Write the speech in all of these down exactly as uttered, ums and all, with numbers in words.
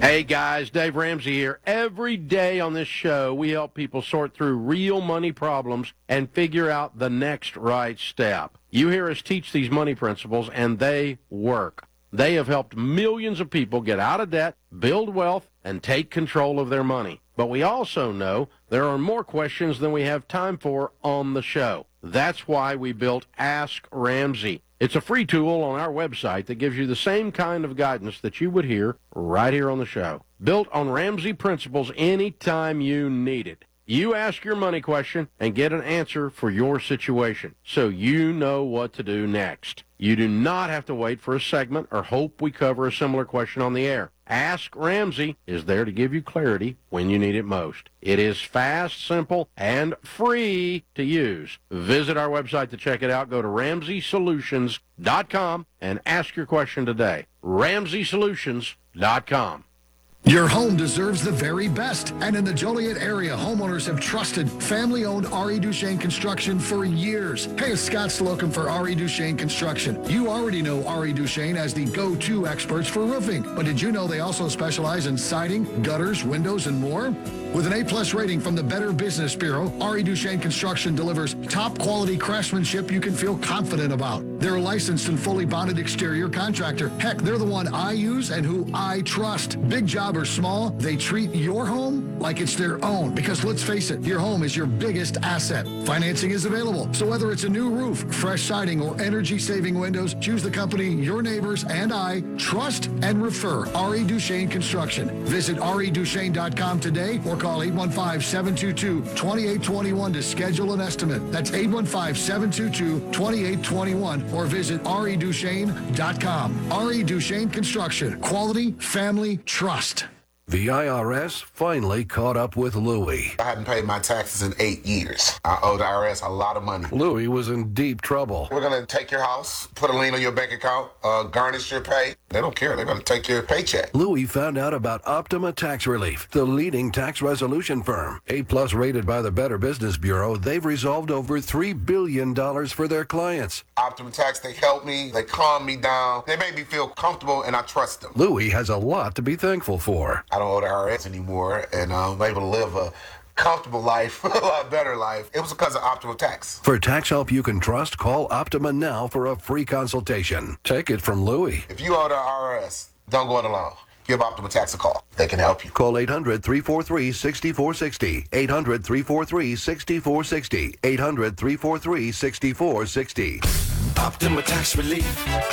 Hey guys, Dave Ramsey here. Every day on this show, we help people sort through real money problems and figure out the next right step. You hear us teach these money principles, and they work. They have helped millions of people get out of debt, build wealth, and take control of their money. But we also know there are more questions than we have time for on the show. That's why we built Ask Ramsey. It's a free tool on our website that gives you the same kind of guidance that you would hear right here on the show. Built on Ramsey principles anytime you need it. You ask your money question and get an answer for your situation, so you know what to do next. You do not have to wait for a segment or hope we cover a similar question on the air. Ask Ramsey is there to give you clarity when you need it most. It is fast, simple, and free to use. Visit our website to check it out. Go to Ramsey Solutions dot com and ask your question today. Ramsey Solutions dot com. Your home deserves the very best. And in the Joliet area, homeowners have trusted family-owned R E. Duchesne Construction for years. Hey, it's Scott Slocum for R E. Duchesne Construction. You already know R E. Duchesne as the go-to experts for roofing. But did you know they also specialize in siding, gutters, windows, and more? With an A-plus rating from the Better Business Bureau, R E. Duchesne Construction delivers top-quality craftsmanship you can feel confident about. They're a licensed and fully bonded exterior contractor. Heck, they're the one I use and who I trust. Big job or small, they treat your home like it's their own. Because let's face it, your home is your biggest asset. Financing is available. So whether it's a new roof, fresh siding, or energy-saving windows, choose the company your neighbors and I trust and refer. R E. Duchesne Construction. Visit R E Duchesne dot com today or call eight one five, seven two two, two eight two one to schedule an estimate. That's eight one five, seven two two, two eight two one or visit R E Duchesne dot com. R E. Duchesne Construction. Quality, family, trust. The I R S finally caught up with Louie. I hadn't paid my taxes in eight years. I owe the I R S a lot of money. Louie was in deep trouble. We're going to take your house, put a lien on your bank account, uh, garnish your pay. They don't care. They're going to take your paycheck. Louie found out about Optima Tax Relief, the leading tax resolution firm. A-plus rated by the Better Business Bureau, they've resolved over three billion dollars for their clients. Optima Tax, they help me. They calm me down. They make me feel comfortable, and I trust them. Louie has a lot to be thankful for. I don't owe the I R S anymore, and I'm able to live a comfortable life, a lot better life. It was because of Optima Tax. For tax help you can trust, call Optima now for a free consultation. Take it from Louie. If you owe the I R S, don't go it alone. Give Optima Tax a call. They can help you. Call eight hundred, three four three, six four six zero. eight hundred, three four three, six four six zero. eight hundred, three four three, six four six zero. Optima Tax Relief.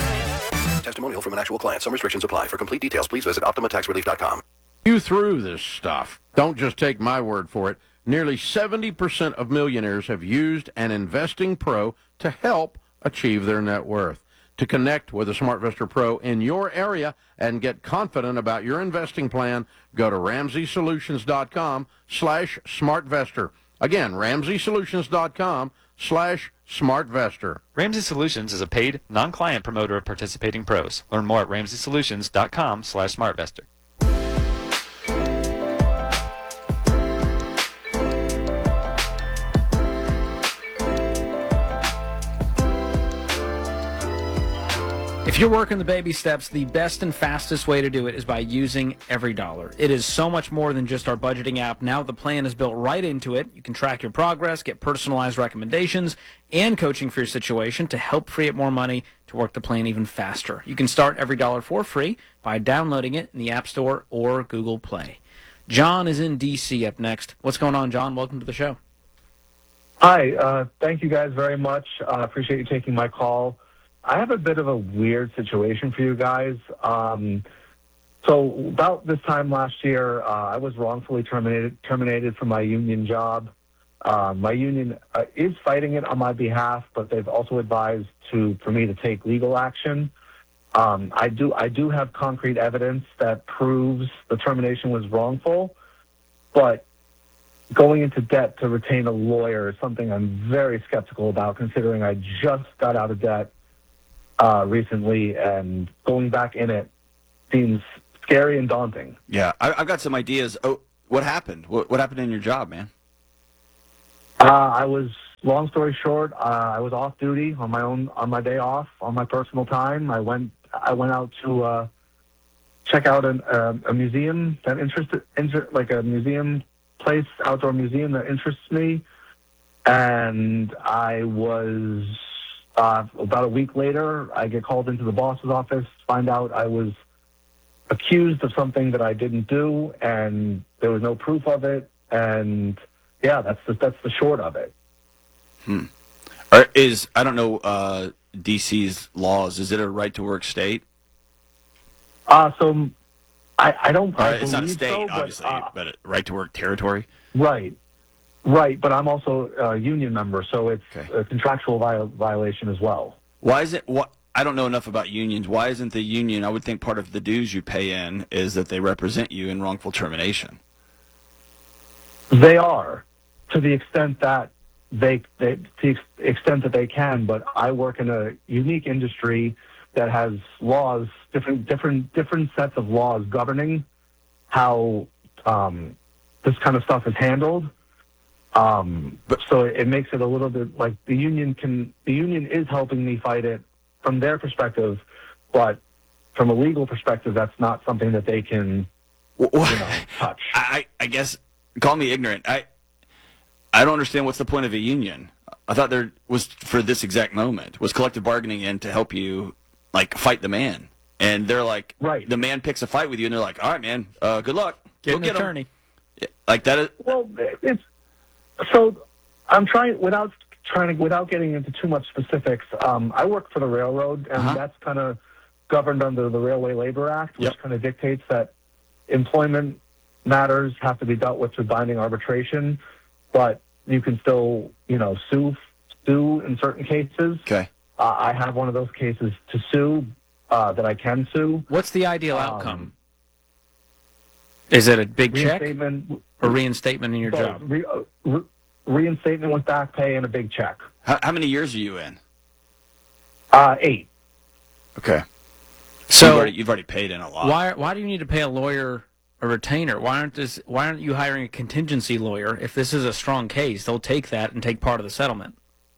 Testimonial from an actual client. Some restrictions apply. For complete details, please visit Optima Tax Relief dot com. You through this stuff. Don't just take my word for it. Nearly seventy percent of millionaires have used an investing pro to help achieve their net worth. To connect with a SmartVestor Pro in your area and get confident about your investing plan, go to Ramsey Solutions dot com slash SmartVestor. Again, Ramsey Solutions dot com slash SmartVestor. Ramsey Solutions is a paid, non-client promoter of participating pros. Learn more at Ramsey Solutions dot com slash SmartVestor. If you're working the baby steps, the best and fastest way to do it is by using EveryDollar. It is so much more than just our budgeting app. Now the plan is built right into it. You can track your progress, get personalized recommendations, and coaching for your situation to help free up more money to work the plan even faster. You can start EveryDollar for free by downloading it in the App Store or Google Play. John is in D C up next. What's going on, John? Welcome to the show. Hi. Uh, thank you guys very much. I uh, appreciate you taking my call. I have a bit of a weird situation for you guys. Um, so about this time last year, uh, I was wrongfully terminated terminated from my union job. Uh, my union uh, is fighting it on my behalf, but they've also advised to for me to take legal action. Um, I do I do have concrete evidence that proves the termination was wrongful, but going into debt to retain a lawyer is something I'm very skeptical about, considering I just got out of debt Uh, recently, and going back in it seems scary and daunting. Yeah, I, I've got some ideas. Oh, what happened? What, what happened in your job, man? Uh, I was, long story short, uh, I was off duty on my own, on my day off, on my personal time. I went, I went out to uh, check out an, uh, a museum that interested, inter, like a museum place, outdoor museum that interests me. And I was, uh, about a week later, I get called into the boss's office, find out I was accused of something that I didn't do, and there was no proof of it. And yeah, that's the, that's the short of it. Hmm. Or is, I don't know, uh, D C's laws, is it a right to work state? Uh, so I, I don't, Or I it's not a believe state, so, but, obviously, uh, but a right to work territory? Right. Right, but I'm also a union member, so it's Okay. a contractual viol- violation as well. Why is it, what, I don't know enough about unions. Why isn't the union, I would think part of the dues you pay in is that they represent you in wrongful termination. They are, to the extent that they, they to the ex- extent that they can, but I work in a unique industry that has laws, different different different sets of laws governing how um, this kind of stuff is handled. Um, but so it makes it a little bit like the union can the union is helping me fight it from their perspective, but from a legal perspective, that's not something that they can you know, touch. I, I guess, call me ignorant. I I don't understand what's the point of a union. I thought there was, for this exact moment, was collective bargaining in to help you, like, fight the man. And they're like, right. The man picks a fight with you, and they're like, all right, man, uh, good luck. Get Go an get 'em." attorney. Yeah, like that is, Well, it's so I'm trying without trying to without getting into too much specifics. Um, I work for the railroad, and Uh-huh. that's kind of governed under the Railway Labor Act, which Yep. kind of dictates that employment matters have to be dealt with through binding arbitration, but you can still, you know, sue sue in certain cases. okay. Uh, I have one of those cases to sue uh, that I can sue. What's the ideal Um, outcome? Is it a big check Reinstatement, or reinstatement in your both. job? Re, uh, re, reinstatement with back pay and a big check. How, how many years are you in? Uh, eight. Okay. So you've already, you've already paid in a lot. Why why do you need to pay a lawyer a retainer? Why aren't this why aren't you hiring a contingency lawyer? If this is a strong case, they'll take that and take part of the settlement.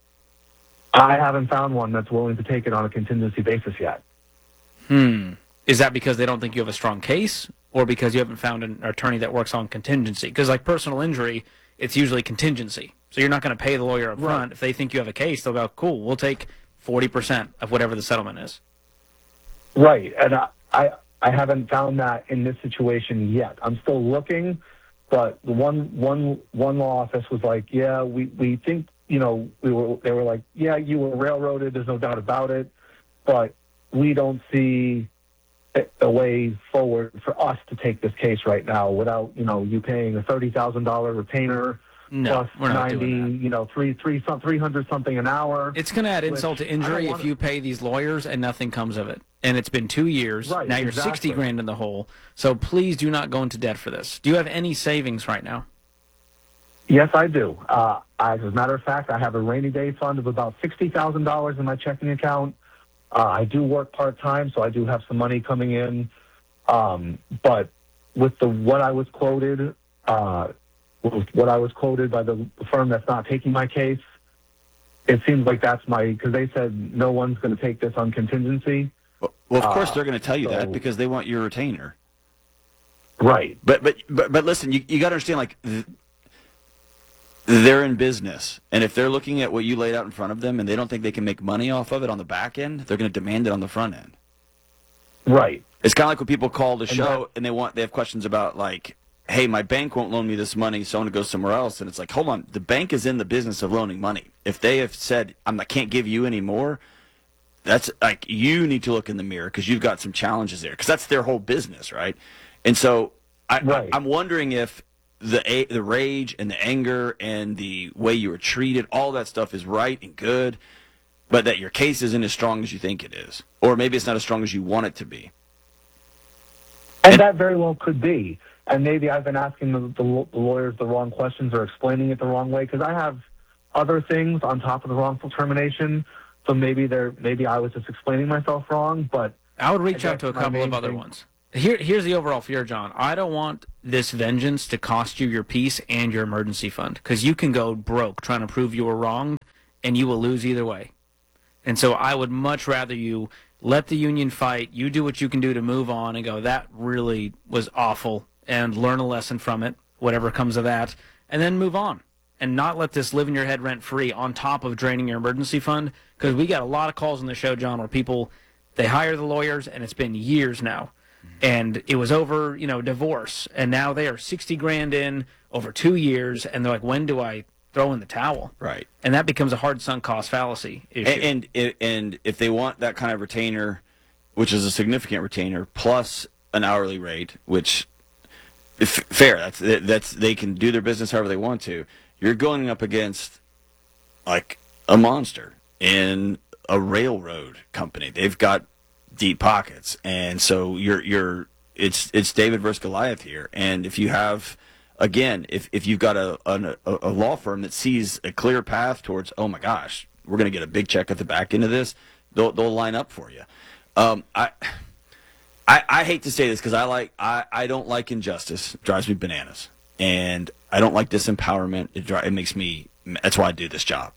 I haven't found one that's willing to take it on a contingency basis yet. Hmm. Is that because they don't think you have a strong case, or because you haven't found an attorney that works on contingency? Because like personal injury, it's usually contingency. So you're not going to pay the lawyer up front. Right. If they think you have a case, they'll go, cool, we'll take forty percent of whatever the settlement is. Right, and I, I I haven't found that in this situation yet. I'm still looking, but the one one one law office was like, yeah, we, we think, you know, we were they were like, yeah, you were railroaded, there's no doubt about it, but we don't see a, a way forward for us to take this case right now without, you know, you paying a thirty thousand dollar retainer. No, Plus we're not ninety, doing that. you know, three, three, some, three hundred something an hour. It's going to add Which insult to I don't injury wanna- if you pay these lawyers and nothing comes of it. And it's been two years. Right, now you're exactly. sixty grand in the hole. So please do not go into debt for this. Do you have any savings right now? Yes, I do. Uh, as a matter of fact, I have a rainy day fund of about sixty thousand dollars in my checking account. Uh, I do work part time, so I do have some money coming in. Um, but with the what I was quoted, uh, with what I was quoted by the firm that's not taking my case, it seems like that's my because they said no one's going to take this on contingency. Well, well, of course Uh, they're going to tell you so- that because they want your retainer. Right. But but but, but listen, you, you got to understand, like, th- they're in business, and if they're looking at what you laid out in front of them and they don't think they can make money off of it on the back end, they're going to demand it on the front end. Right. It's kind of like when people call the And show that- and they want they have questions about, like, hey, my bank won't loan me this money, so I'm going to go somewhere else. And it's like, hold on, the bank is in the business of loaning money. If they have said, I'm, I can't give you any more, that's like, you need to look in the mirror because you've got some challenges there, because that's their whole business, right? And so I, Right. I, I'm wondering if the a- the rage and the anger and the way you were treated, all that stuff is right and good, but that your case isn't as strong as you think it is. Or maybe it's not as strong as you want it to be. And that very well could be. And maybe I've been asking the, the, the lawyers the wrong questions or explaining it the wrong way because I have other things on top of the wrongful termination. So maybe they're maybe I was just explaining myself wrong. But I would reach I out to a guess my couple of main other thing- ones. Here, here's the overall fear, John. I don't want this vengeance to cost you your peace and your emergency fund because you can go broke trying to prove you were wrong, and you will lose either way. And so I would much rather you let the union fight. You do what you can do to move on and go, that really was awful, and learn a lesson from it, whatever comes of that, and then move on. And not let this live in your head rent-free on top of draining your emergency fund, because we got a lot of calls on the show, John, where people, they hire the lawyers, and it's been years now. And it was over, you know, divorce, and now they are sixty grand in over two years, and they're like, when do I throw in the towel? Right. And that becomes a hard sunk cost fallacy issue. And, and and if they want that kind of retainer, which is a significant retainer, plus an hourly rate, which if, fair, that's that's they can do their business however they want to. You're going up against like a monster in a railroad company. They've got deep pockets, and so you're you're it's it's David versus Goliath here. And if you have, again, if if you've got a a, a law firm that sees a clear path towards, oh my gosh, we're going to get a big check at the back end of this, they'll they'll line up for you. Um, I. I, I hate to say this because I like I, I don't like injustice. It drives me bananas, and I don't like disempowerment. It dri- it makes me. That's why I do this job.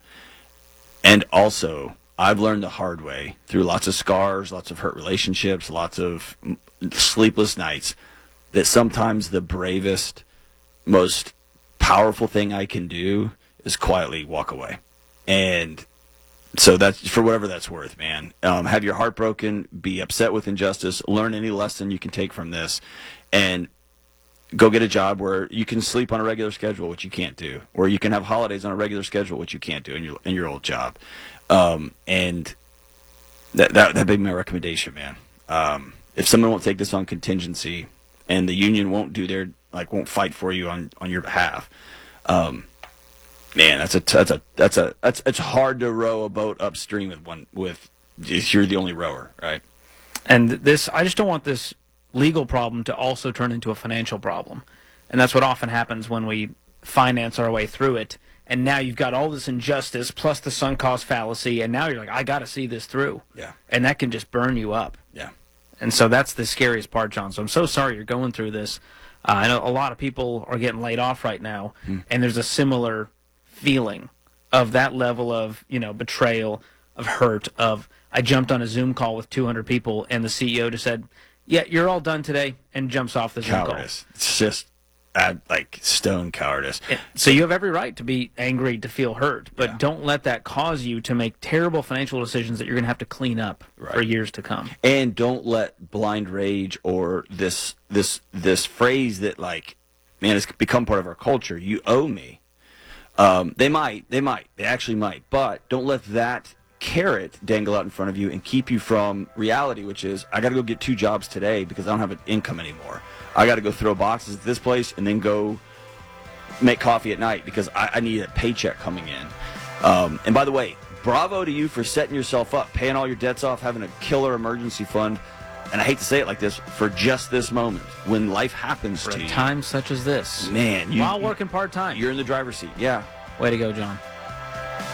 And also, I've learned the hard way through lots of scars, lots of hurt relationships, lots of sleepless nights, that sometimes the bravest, most powerful thing I can do is quietly walk away. And so that's for whatever that's worth, man. Um, have your heart broken, be upset with injustice, learn any lesson you can take from this, and go get a job where you can sleep on a regular schedule, which you can't do, or you can have holidays on a regular schedule, which you can't do in your in your old job. Um, and that that that'd be my recommendation, man. Um, if someone won't take this on contingency, and the union won't do their like won't fight for you on on your behalf, um, man, that's a that's a that's a that's it's hard to row a boat upstream with one with if you're the only rower, right? And this, I just don't want this legal problem to also turn into a financial problem. And that's what often happens when we finance our way through it. And now you've got all this injustice plus the sunk cost fallacy, and now you're like, I got to see this through. Yeah. And that can just burn you up. Yeah. And so that's the scariest part, John. So I'm so sorry you're going through this. Uh, I know a lot of people are getting laid off right now, hmm. and there's a similar feeling of that level of, you know, betrayal, of hurt, of I jumped on a Zoom call with two hundred people, and the C E O just said, yeah, you're all done today, and jumps off the Zoom call. Cowardice. It's just uh, like stone cowardice. And so you have every right to be angry, to feel hurt, but yeah. don't let that cause you to make terrible financial decisions that you're going to have to clean up right. for years to come. And don't let blind rage or this this this phrase that, like, man, it's become part of our culture, you owe me. Um, they might, they might, they actually might, but don't let that carrot dangle out in front of you and keep you from reality, which is, I got to go get two jobs today because I don't have an income anymore. I got to go throw boxes at this place and then go make coffee at night because I, I need a paycheck coming in. Um, and by the way, bravo to you for setting yourself up, paying all your debts off, having a killer emergency fund. And I hate to say it like this, for just this moment, when life happens for to a you. time such as this. Man. You, While working part-time. You're in the driver's seat, yeah. Way to go, John.